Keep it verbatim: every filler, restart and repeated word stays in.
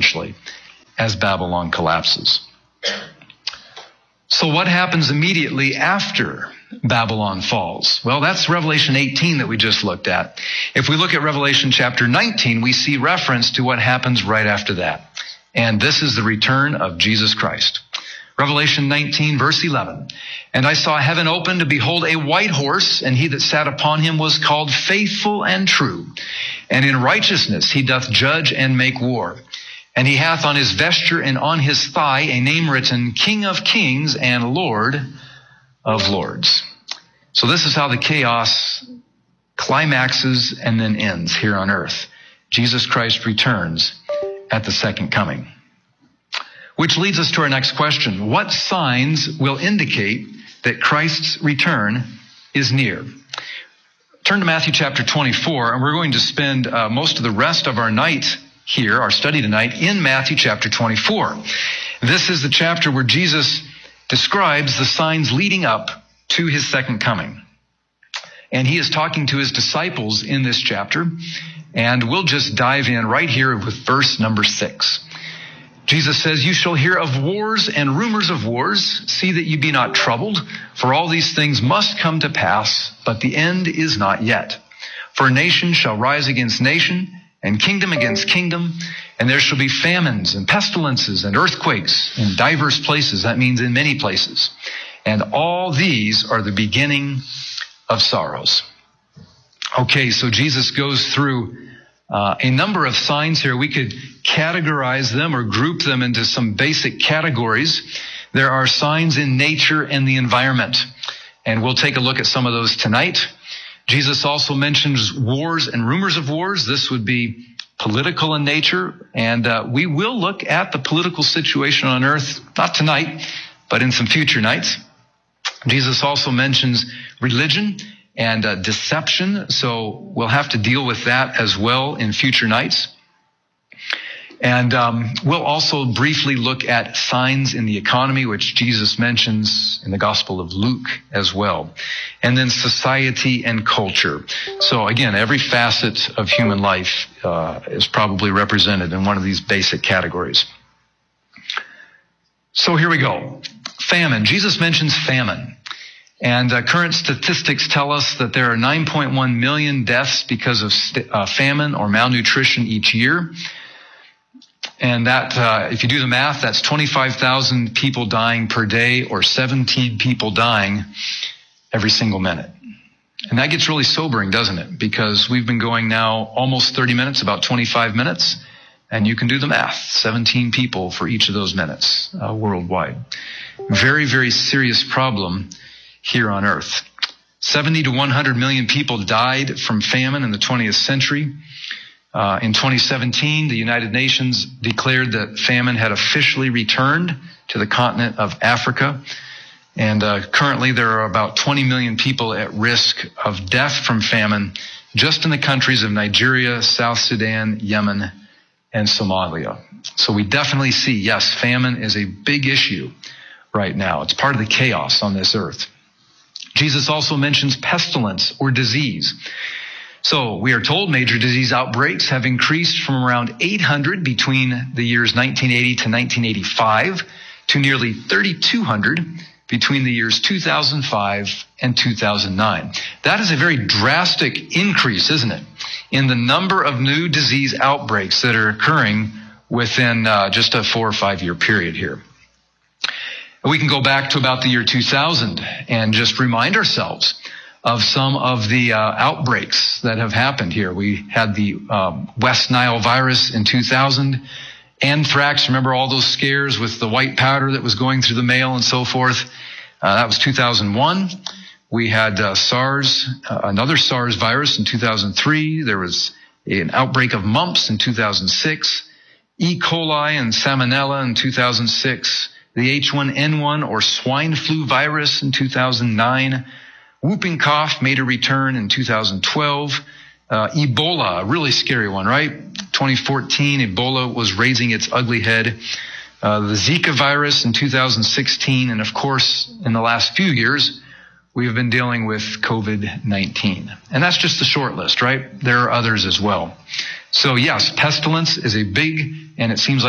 eventually as Babylon collapses. So what happens immediately after Babylon falls? Well, that's Revelation eighteen that we just looked at. If we look at Revelation chapter nineteen, we see reference to what happens right after that. And this is the return of Jesus Christ. Revelation nineteen, verse eleven. And I saw heaven open, to behold a white horse, and he that sat upon him was called Faithful and True. And in righteousness he doth judge and make war. And he hath on his vesture and on his thigh a name written, King of Kings and Lord of Lords. So this is how the chaos climaxes and then ends here on earth. Jesus Christ returns at the second coming. Which leads us to our next question. What signs will indicate that Christ's return is near? Turn to Matthew chapter twenty-four, and we're going to spend uh, most of the rest of our night here, our study tonight, in Matthew chapter twenty-four. This is the chapter where Jesus describes the signs leading up to his second coming. And he is talking to his disciples in this chapter, and we'll just dive in right here with verse number six. Jesus says, You shall hear of wars and rumors of wars. See that you be not troubled, for all these things must come to pass, but the end is not yet. For nation shall rise against nation, and kingdom against kingdom, and there shall be famines and pestilences and earthquakes in diverse places. That means in many places. And all these are the beginning of sorrows. Okay, so Jesus goes through uh, a number of signs here. We could categorize them or group them into some basic categories. There are signs in nature and the environment, and we'll take a look at some of those tonight. Jesus also mentions wars and rumors of wars. This would be political in nature, and uh, we will look at the political situation on earth, not tonight, but in some future nights. Jesus also mentions religion and uh, deception, so we'll have to deal with that as well in future nights. And um, we'll also briefly look at signs in the economy, which Jesus mentions in the Gospel of Luke as well. And then society and culture. So again, every facet of human life uh, is probably represented in one of these basic categories. So here we go. Famine. Jesus mentions famine. And uh, current statistics tell us that there are nine point one million deaths because of st- uh, famine or malnutrition each year. And that, uh, if you do the math, that's twenty-five thousand people dying per day, or seventeen people dying every single minute. And that gets really sobering, doesn't it? Because we've been going now almost thirty minutes, about twenty-five minutes, and you can do the math. seventeen people for each of those minutes uh, worldwide. Very, very serious problem here on earth. seventy to one hundred million people died from famine in the twentieth century. Uh, in twenty seventeen, the United Nations declared that famine had officially returned to the continent of Africa. And uh, currently there are about twenty million people at risk of death from famine just in the countries of Nigeria, South Sudan, Yemen, and Somalia. So we definitely see, yes, famine is a big issue right now. It's part of the chaos on this earth. Jesus also mentions pestilence or disease. So we are told major disease outbreaks have increased from around eight hundred between the years nineteen eighty to nineteen eighty-five to nearly thirty-two hundred between the years two thousand five and two thousand nine. That is a very drastic increase, isn't it, in the number of new disease outbreaks that are occurring within uh, just a four or five year period here. We can go back to about the year two thousand and just remind ourselves of some of the uh, outbreaks that have happened here. We had the um, West Nile virus in two thousand, anthrax. Remember all those scares with the white powder that was going through the mail and so forth? Uh, that was two thousand one. We had uh, SARS, uh, another SARS virus in two thousand three. There was an outbreak of mumps in two thousand six, E. coli and salmonella in two thousand six. The H one N one or swine flu virus in two thousand nine. Whooping cough made a return in two thousand twelve. Uh, Ebola, a really scary one, right? twenty fourteen, Ebola was raising its ugly head. Uh, the Zika virus in two thousand sixteen. And of course, in the last few years, we have been dealing with COVID nineteen. And that's just the short list, right? There are others as well. So yes, pestilence is a big, and it seems like